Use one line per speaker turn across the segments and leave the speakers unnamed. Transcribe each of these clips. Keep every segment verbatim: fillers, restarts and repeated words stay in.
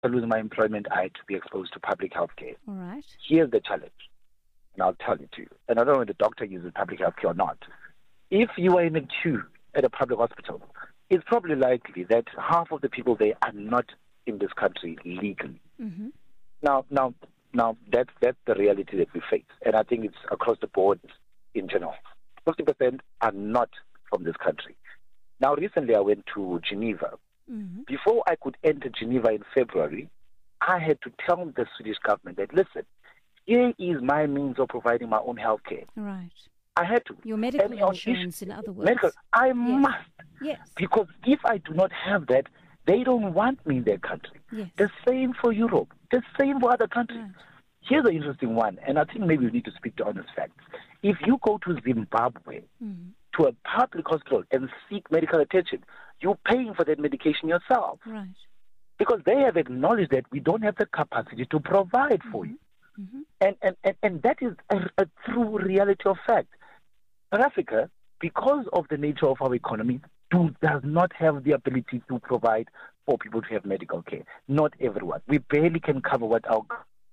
lose my employment, I had to be exposed to public health care.
All right.
Here's the challenge, and I'll tell it to you. And I don't know if the doctor uses public health care or not. If you are in a queue at a public hospital, it's probably likely that half of the people there are not in this country legally.
Mm-hmm.
Now, now, now, that's that's the reality that we face, and I think it's across the board in general. Fifty percent are not from this country. Now, recently I went to Geneva.
Mm-hmm.
Before I could enter Geneva in February, I had to tell the Swedish government that, listen, here is my means of providing my own health care.
Right.
I had to.
Your medical
And on
insurance,
issue,
in other words.
Medical, I
Yes.
must.
Yes.
Because if I do not have that, they don't want me in their country.
Yes.
The same for Europe. The same for other countries.
Right.
Here's the interesting one, and I think maybe we need to speak to honest facts. If you go to Zimbabwe,
Mm-hmm.
to a public hospital and seek medical attention, you're paying for that medication yourself.
Right.
Because they have acknowledged that we don't have the capacity to provide for you.
Mm-hmm.
And, and, and, and that is a, a true reality of fact. South Africa, because of the nature of our economy, do, does not have the ability to provide for people to have medical care. Not everyone. We barely can cover what our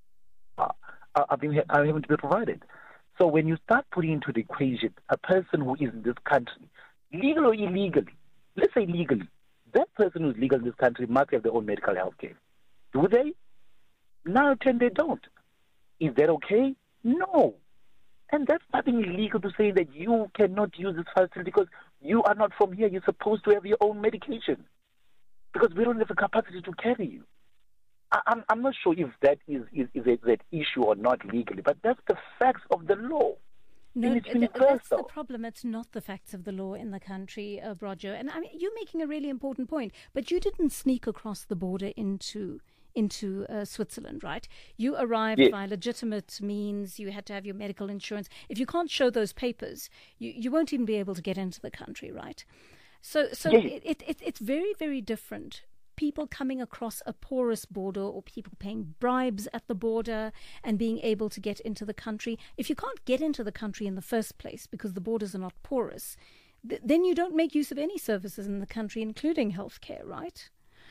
uh, are, being, are having to be provided. So when you start putting into the equation a person who is in this country, legal or illegally, let's say legally, that person who's legal in this country must have their own medical health care. Do they? Nine out of ten, they don't. Is that okay? No. And that's nothing illegal to say that you cannot use this facility because you are not from here. You're supposed to have your own medication because we don't have the capacity to carry you. I, I'm, I'm not sure if that is, is, is a, that issue or not legally, but that's the facts of the law.
No,
and it's
th- that's the
universal.
problem. It's not the facts of the law in the country, uh, Brodjo. And I mean, you're making a really important point, but you didn't sneak across the border into into uh, Switzerland, right? You arrived
Yes.
by legitimate means. You had to have your medical insurance. If you can't show those papers, you, you won't even be able to get into the country, right? So, so
Yes.
it, it, it's very, very different. People coming across a porous border or people paying bribes at the border and being able to get into the country. If you can't get into the country in the first place because the borders are not porous, th- then you don't make use of any services in the country, including healthcare, right?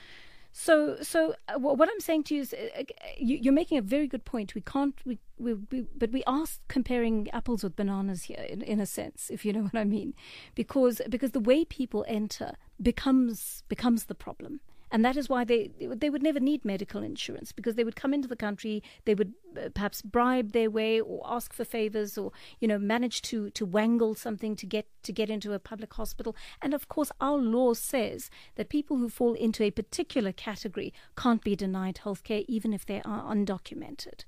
So, so uh, what I'm saying to you is, uh, you, you're making a very good point. We can't, we, we, we, but we are comparing apples with bananas here, in, in a sense, if you know what I mean, because because the way people enter becomes becomes the problem. And that is why they they would never need medical insurance, because they would come into the country, they would uh, perhaps bribe their way or ask for favors or, you know, manage to, to wangle something to get to get into a public hospital. And of course, our law says that people who fall into a particular category can't be denied healthcare, even if they are undocumented.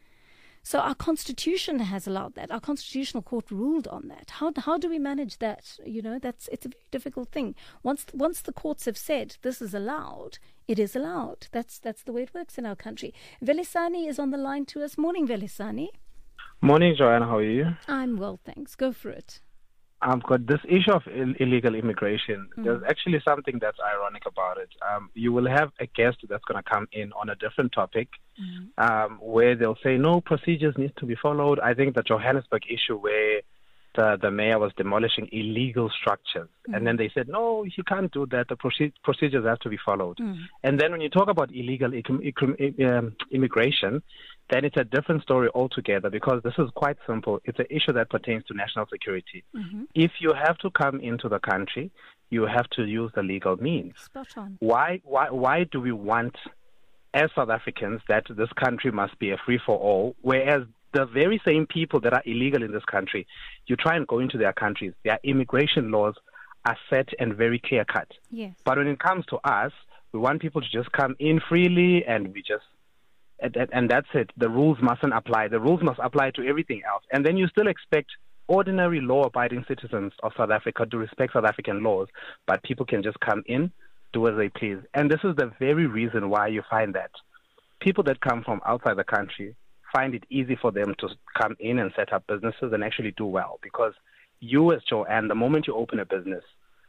So our constitution has allowed that. Our constitutional court ruled on that. How how do we manage that? You know, that's it's a very difficult thing. Once once the courts have said this is allowed, it is allowed. That's that's the way it works in our country. Velisani is on the line to us. Morning, Velisani.
Morning, Joanna. How are you?
I'm well, thanks. Go for it.
I've got this issue of Ill- illegal immigration.
Mm.
There's actually something that's ironic about it. Um, you will have a guest that's going to come in on a different topic,
Mm.
um, where they'll say no procedures need to be followed. I think the Johannesburg issue where the, the mayor was demolishing illegal structures,
Mm.
and then they said no, you can't do that. The proce- procedures have to be followed.
Mm.
And then when you talk about illegal econ- econ- um, immigration, then it's a different story altogether, because this is quite simple. It's an issue that pertains to national security.
Mm-hmm.
If you have to come into the country, you have to use the legal means.
Spot on.
Why, why, why do we want, as South Africans, that this country must be a free-for-all, whereas the very same people that are illegal in this country, you try and go into their countries, their immigration laws are set and very clear-cut.
Yes.
But when it comes to us, we want people to just come in freely, and we just And, and that's it. The rules mustn't apply. The rules must apply to everything else. And then you still expect ordinary law-abiding citizens of South Africa to respect South African laws, but people can just come in, do as they please. And this is the very reason why you find that people that come from outside the country find it easy for them to come in and set up businesses and actually do well. Because you, as Joanne, the moment you open a business,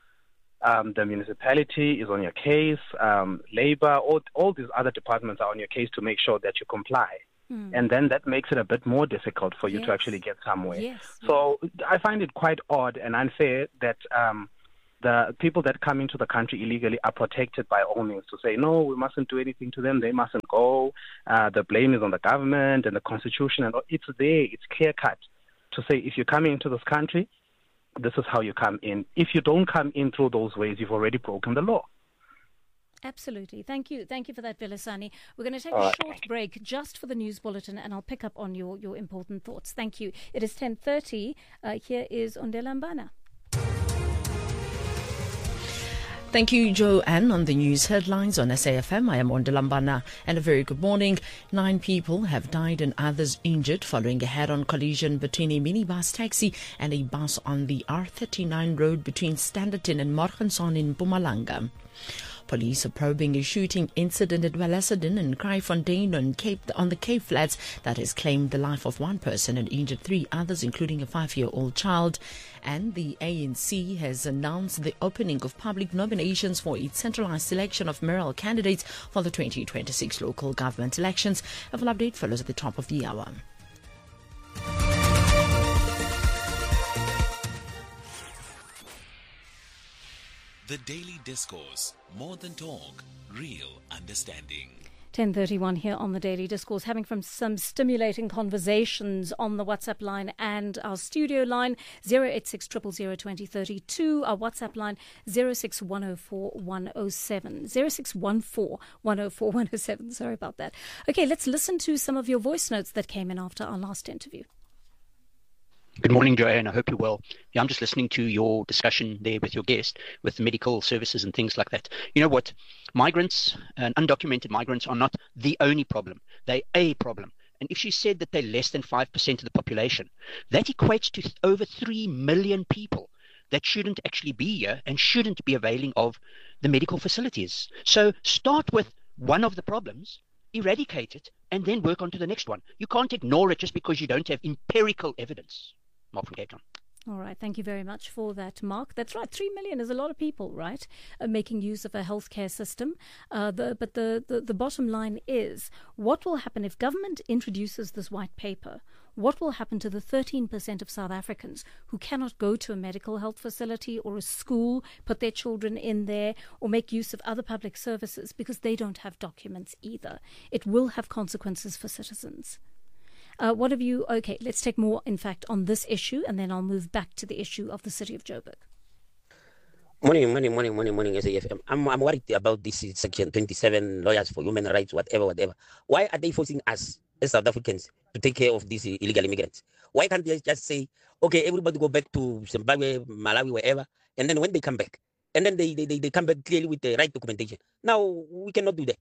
Um, the municipality is on your case, um, labor, all, all these other departments are on your case to make sure that you comply.
Mm.
And then that makes it a bit more difficult for you
Yes.
to actually get somewhere.
Yes.
So I find it quite odd and unfair that um, the people that come into the country illegally are protected by all means to say, no, we mustn't do anything to them. They mustn't go. Uh, the blame is on the government and the constitution. And all. It's there. It's clear cut to say, if you're coming into this country, this is how you come in. If you don't come in through those ways, you've already broken the law.
Absolutely. Thank you. Thank you for that, Vilasani. We're going to take
All
a
right.
short break just for the news bulletin, and I'll pick up on your, your important thoughts. Thank you. It is ten thirty. Uh, here is Ondela Mbana.
Thank you, Joanne. On the news headlines on S A F M, I am Ondela Mbana, and a very good morning. Nine people have died and others injured following a head-on collision between a minibus taxi and a bus on the R thirty-nine road between Standerton and Morgenson in Mpumalanga. Police are probing a shooting incident at Wellesley and Kraaifontein on, Cape, on the Cape Flats that has claimed the life of one person and injured three others, including a five-year-old child. And the A N C has announced the opening of public nominations for its centralized selection of mayoral candidates for the twenty twenty-six local government elections. A full update follows at the top of the hour.
The Daily Discourse, more than talk, real understanding.
ten thirty-one here on the Daily Discourse, having from some stimulating conversations on the WhatsApp line and our studio line, zero eight six, zero zero zero, two zero three two, our WhatsApp line, zero six one zero four one zero seven, zero six one four one zero four one zero seven, sorry about that. Okay, let's listen to some of your voice notes that came in after our last interview.
Good morning, Joanne. I hope you're well. Yeah, I'm just listening to your discussion there with your guest with medical services and things like that. You know what? Migrants and undocumented migrants are not the only problem. They're a problem. And if she said that they're less than five percent of the population, that equates to th- over three million people that shouldn't actually be here and shouldn't be availing of the medical facilities. So start with one of the problems, eradicate it, and then work on to the next one. You can't ignore it just because you don't have empirical evidence. Mark from Cape Town.
All right. Thank you very much for that, Mark. That's right. Three million is a lot of people, right, uh, making use of a healthcare system. Uh, the, but the, the, the bottom line is, what will happen if government introduces this white paper? What will happen to the thirteen percent of South Africans who cannot go to a medical health facility or a school, put their children in there, or make use of other public services because they don't have documents either? It will have consequences for citizens. Uh, what have you... Okay, let's take more, in fact, on this issue, and then I'll move back to the issue of the city of Joburg.
Morning, morning, morning, morning, morning, S A F M. I'm, I'm worried about this Section twenty-seven lawyers for human rights, whatever, whatever. Why are they forcing us as South Africans to take care of these illegal immigrants? Why can't they just say, okay, everybody go back to Zimbabwe, Malawi, wherever, and then when they come back, and then they, they, they, they come back clearly with the right documentation. Now, we cannot do that.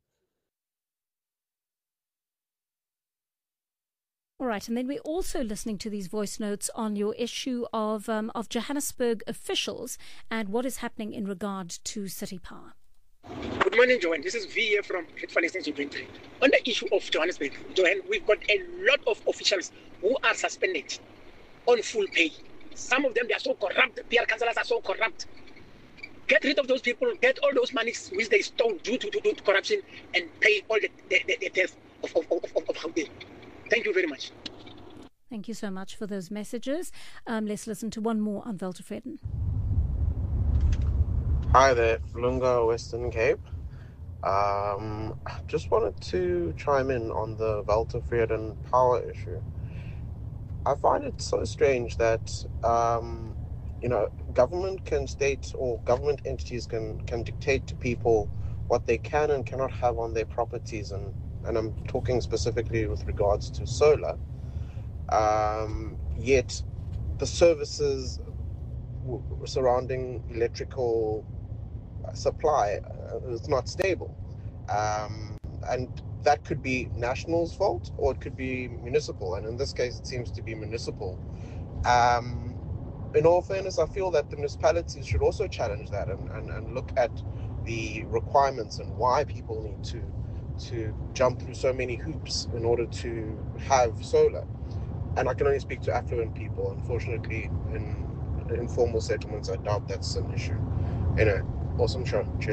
All right, and then we're also listening to these voice notes on your issue of um, of Johannesburg officials and what is happening in regard to City Power.
Good morning, Joanne. This is V here from Hatfield Extension twenty. On the issue of Johannesburg, Joanne, we've got a lot of officials who are suspended on full pay. Some of them, they are so corrupt. P R councillors are so corrupt. Get rid of those people, get all those monies which they stole due to, to, to corruption, and pay all the, the, the, the theft of, of, of, of, of Gauteng. Thank you very much.
Thank you so much for those messages. Um, let's listen to one more on Weltevreden.
Hi there, Lunga, Western Cape. Um, just wanted to chime in on the Weltevreden power issue. I find it so strange that, um, you know, government can state or government entities can, can dictate to people what they can and cannot have on their properties, and and I'm talking specifically with regards to solar, um, yet the services w- surrounding electrical supply uh, is not stable. Um, and that could be national's fault or it could be municipal, and in this case it seems to be municipal. Um, in all fairness, I feel that the municipalities should also challenge that and, and, and look at the requirements and why people need to to jump through so many hoops in order to have solar. And I can only speak to affluent people. Unfortunately, in informal settlements, I doubt that's an issue. Anyway, awesome show. Cheers.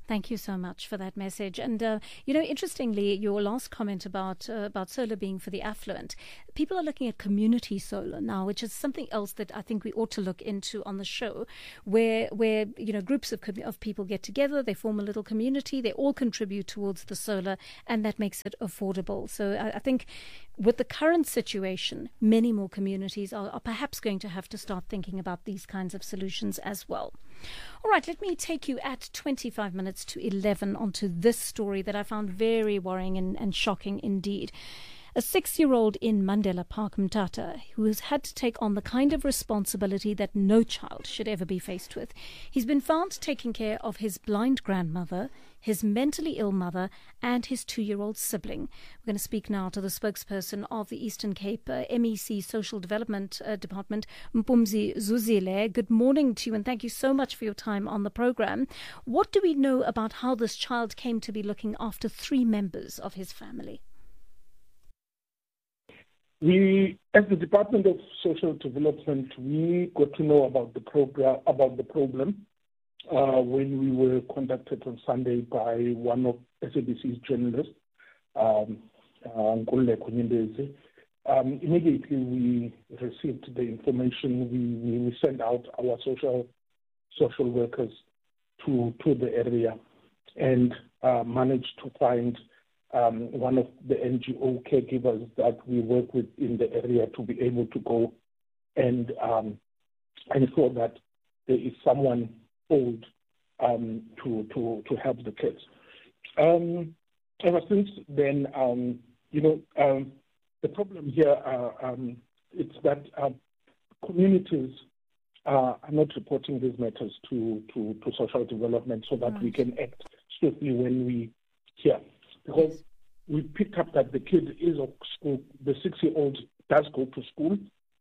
Thank you so much for that message. And, uh, you know, interestingly, your last comment about uh, about solar being for the affluent, people are looking at community solar now, which is something else that I think we ought to look into on the show, where, where you know, groups of, of people get together, they form a little community, they all contribute towards the solar, and that makes it affordable. So I, I think with the current situation, many more communities are, are perhaps going to have to start thinking about these kinds of solutions as well. All right, let me take you at twenty-five minutes to eleven onto this story that I found very worrying and, and shocking indeed. A six-year-old in Mandela Park, Mthatha, who has had to take on the kind of responsibility that no child should ever be faced with. He's been found taking care of his blind grandmother, his mentally ill mother, and his two-year-old sibling. We're going to speak now to the spokesperson of the Eastern Cape uh, M E C Social Development uh, Department, Mpumzi Zuzile. Good morning to you, and thank you so much for your time on the program. What do we know about how this child came to be looking after three members of his family?
We, as the Department of Social Development, we got to know about the program, about the problem uh, when we were contacted on Sunday by one of S A B C's journalists, um, uh, um, immediately we received the information. We, we, we sent out our social social workers to to the area and uh, managed to find Um, one of the N G O caregivers that we work with in the area to be able to go and um, ensure that there is someone old um, to, to, to help the kids. Um, ever since then, um, you know, um, the problem here uh, um, it's that uh, communities uh, are not reporting these matters to, to, to social development so that right. we can act swiftly when we hear. Because we picked up that the kid is of school, the six-year-old does go to school,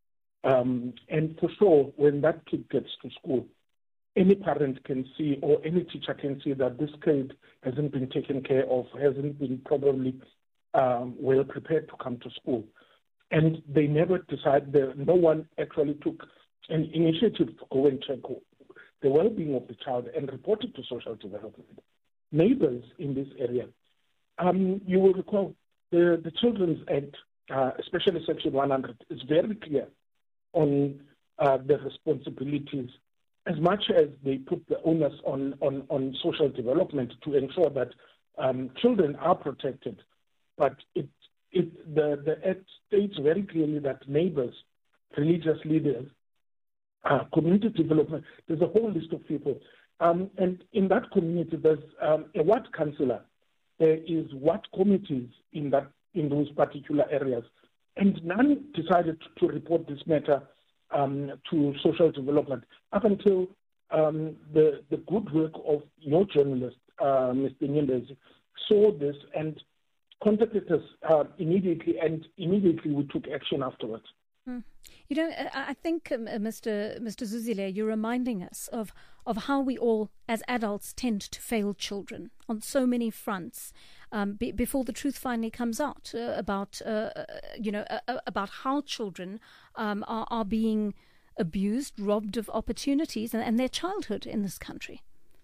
um, and for sure, when that kid gets to school, any parent can see or any teacher can see that this kid hasn't been taken care of, hasn't been probably um, well prepared to come to school. And they never decided, no one actually took an initiative to go and check the well-being of the child and report it to social development. Neighbors in this area, Um, you will recall the, the Children's Act, uh, especially Section one hundred, is very clear on uh, the responsibilities, as much as they put the onus on, on, on social development to ensure that um, children are protected. But it, it, the, the Act states very clearly that neighbors, religious leaders, uh, community development, there's a whole list of people. Um, and in that community, there's um, a ward councillor. There is what committees in that in those particular areas, and none decided to report this matter um, to social development up until um, the the good work of your journalist, uh, Mister Nyembezi, saw this and contacted us uh, immediately, and immediately we took action afterwards.
Hmm. You know, I think, um, Mister Mister Zuzile, you're reminding us of, of how we all, as adults, tend to fail children on so many fronts um, be, before the truth finally comes out uh, about, uh, you know, uh, about how children um, are, are being abused, robbed of opportunities and, and their childhood in this country.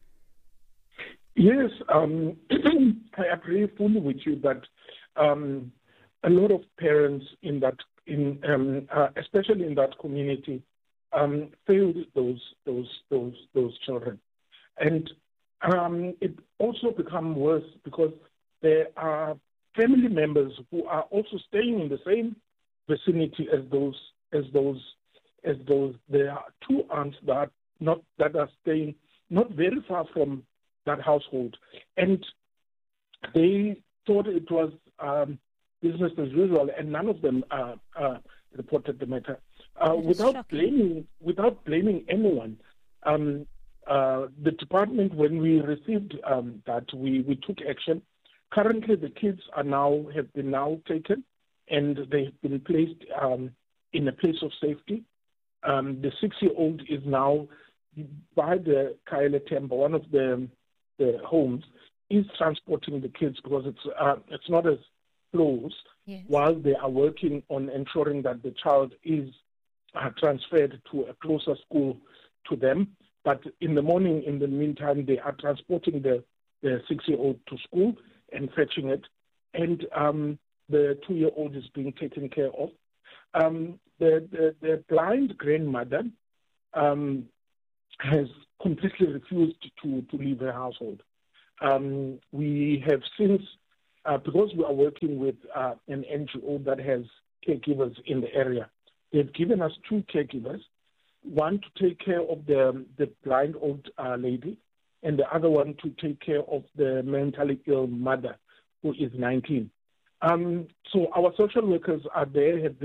Yes, um, I agree fully with you that um, a lot of parents in that In, um, uh, especially in that community, um, failed those those those those children, and um, it also become worse because there are family members who are also staying in the same vicinity as those as those as those. There are two aunts that are not that are staying not very far from that household, and they thought it was. Um, business as usual, and none of them uh, uh, reported the matter. Uh, without shocking. blaming, without blaming anyone, um, uh, the department, when we received um, that, we, we took action. Currently, the kids are now have been now taken, and they've been placed um, in a place of safety. Um, the six-year-old is now by the Kaele Temple, one of the the homes, is transporting the kids because it's uh, it's not as close yes. while they are working on ensuring that the child is uh, transferred to a closer school to them. But in the morning, in the meantime, they are transporting the, the six-year-old to school and fetching it, and um, the two-year-old is being taken care of. Um, the, the, the blind grandmother um, has completely refused to, to leave her household. Um, we have since, uh, because we are working with uh, an N G O that has caregivers in the area, they've given us two caregivers, one to take care of the, the blind old uh, lady, and the other one to take care of the mentally ill mother, who is nineteen. Um, so our social workers are there, have